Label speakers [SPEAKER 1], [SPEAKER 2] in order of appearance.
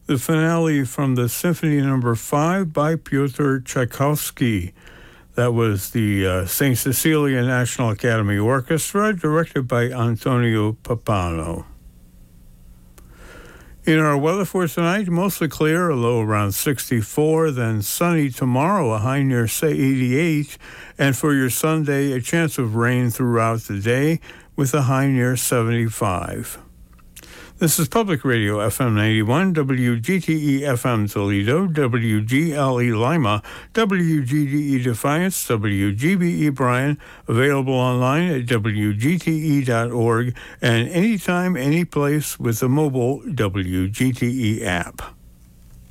[SPEAKER 1] The finale from the Symphony No. 5 by Pyotr Tchaikovsky. That was the St. Cecilia National Academy Orchestra, directed by Antonio Pappano. In our weather for tonight, mostly clear, a low around 64, then sunny tomorrow, a high near 88, and for your Sunday, a chance of rain throughout the day with a high near 75. This is Public Radio FM 91, WGTE FM Toledo, WGLE Lima, WGDE Defiance, WGBE Bryan, available online at WGTE.org, and anytime, anyplace with the mobile WGTE app.